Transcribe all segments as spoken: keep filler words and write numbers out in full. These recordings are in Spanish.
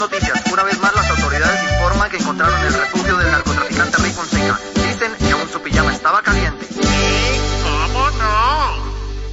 Noticias. Una vez más, las autoridades informan que encontraron el refugio del narcotraficante Rey Fonseca. Dicen que aún su pijama estaba caliente. ¿Cómo no?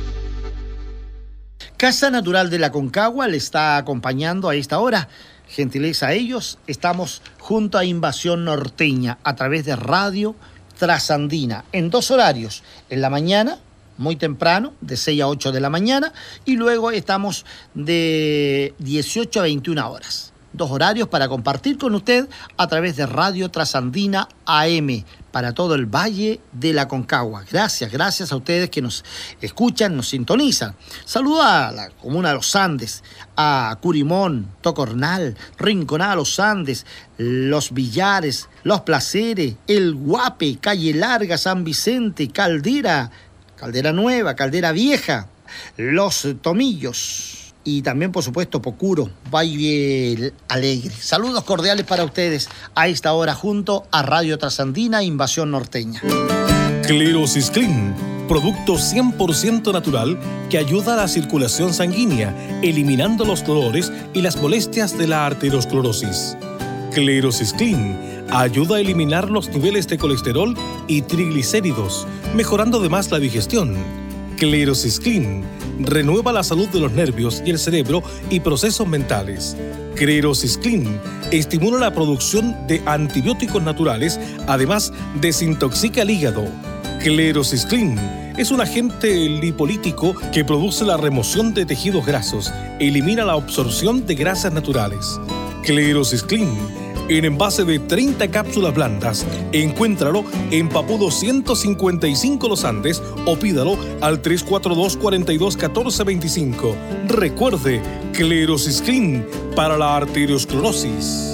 Casa Natural de la Aconcagua le está acompañando a esta hora. Gentileza a ellos. Estamos junto a Invasión Norteña a través de Radio Trasandina en dos horarios. En la mañana, muy temprano, de seis a ocho de la mañana, y luego estamos de dieciocho a veintiuna horas. Dos horarios para compartir con usted a través de Radio Trasandina A M para todo el Valle de la Aconcagua. Gracias, gracias a ustedes que nos escuchan, nos sintonizan. Saludo a la comuna de Los Andes, a Curimón, Tocornal, Rinconada, Los Andes, Los Villares, Los Placeres, El Guape, Calle Larga, San Vicente, Caldera, Caldera Nueva, Caldera Vieja, Los Tomillos. Y también, por supuesto, Pocuro, Valle Alegre. Saludos cordiales para ustedes a esta hora junto a Radio Trasandina Invasión Norteña. Clerosisclin, producto cien por ciento natural que ayuda a la circulación sanguínea, eliminando los dolores y las molestias de la arteriosclerosis. Clerosisclin ayuda a eliminar los niveles de colesterol y triglicéridos, mejorando además la digestión. Clerosisclin renueva la salud de los nervios y el cerebro y procesos mentales. Clerosisclin estimula la producción de antibióticos naturales, además desintoxica el hígado. Clerosisclin es un agente lipolítico que produce la remoción de tejidos grasos, elimina la absorción de grasas naturales. Clerosisclin en envase de treinta cápsulas blandas. Encuéntralo en Papudo ciento cincuenta y cinco Los Andes o pídalo al tres cuatro dos, cuatro dos uno cuatro dos cinco. Recuerde, Clerosisclin para la arteriosclerosis.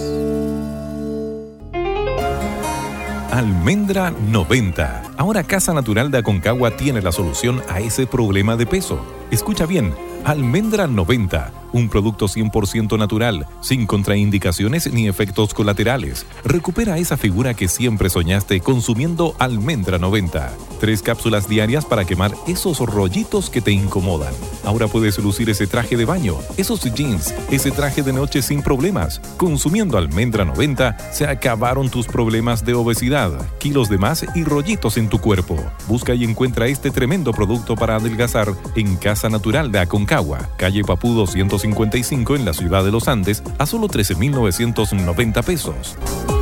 Almendra noventa. Ahora Casa Natural de Aconcagua tiene la solución a ese problema de peso. Escucha bien, Almendra noventa, un producto cien por ciento natural, sin contraindicaciones ni efectos colaterales. Recupera esa figura que siempre soñaste consumiendo Almendra noventa. Tres cápsulas diarias para quemar esos rollitos que te incomodan. Ahora puedes lucir ese traje de baño, esos jeans, ese traje de noche sin problemas. Consumiendo Almendra noventa, se acabaron tus problemas de obesidad, kilos de más y rollitos en tu cuerpo. Busca y encuentra este tremendo producto para adelgazar en Casa Natural de Aconcagua, calle Papudo ciento cincuenta y cinco en la ciudad de Los Andes, a solo trece mil novecientos noventa pesos.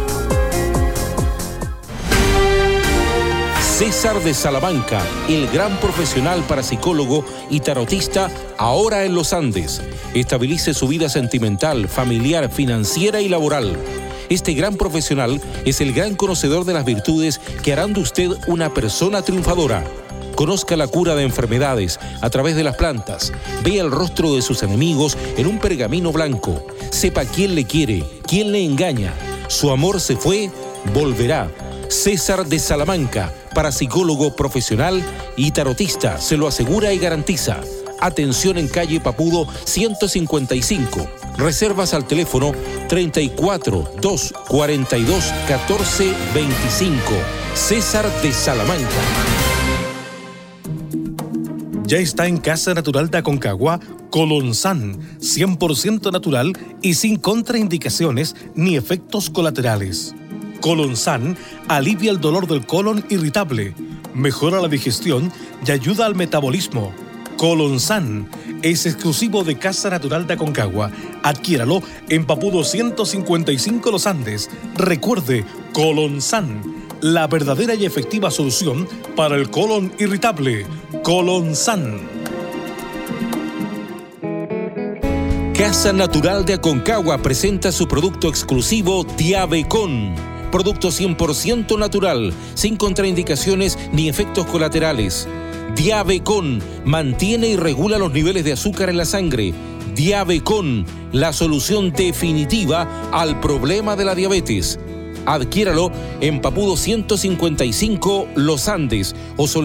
César de Salamanca, el gran profesional parapsicólogo y tarotista, ahora en Los Andes. Estabilice su vida sentimental, familiar, financiera y laboral. Este gran profesional es el gran conocedor de las virtudes que harán de usted una persona triunfadora. Conozca la cura de enfermedades a través de las plantas. Vea el rostro de sus enemigos en un pergamino blanco. Sepa quién le quiere, quién le engaña. Su amor se fue, volverá. César de Salamanca, parapsicólogo profesional y tarotista, se lo asegura y garantiza. Atención en calle Papudo ciento cincuenta y cinco. Reservas al teléfono treinta y cuatro, dos cuarenta y dos, catorce veinticinco. César de Salamanca. Ya está en Casa Natural de Aconcagua Colonsan, cien por ciento natural y sin contraindicaciones ni efectos colaterales. Colonsan alivia el dolor del colon irritable, mejora la digestión y ayuda al metabolismo. Colonsan es exclusivo de Casa Natural de Aconcagua. Adquiéralo en Papudo ciento cincuenta y cinco Los Andes. Recuerde, Colonsan, la verdadera y efectiva solución para el colon irritable. Colonsan. Casa Natural de Aconcagua presenta su producto exclusivo Diabecon. Producto cien por ciento natural, sin contraindicaciones ni efectos colaterales. Diabecon mantiene y regula los niveles de azúcar en la sangre. Diabecon, la solución definitiva al problema de la diabetes. Adquiéralo en Papudo ciento cincuenta y cinco Los Andes o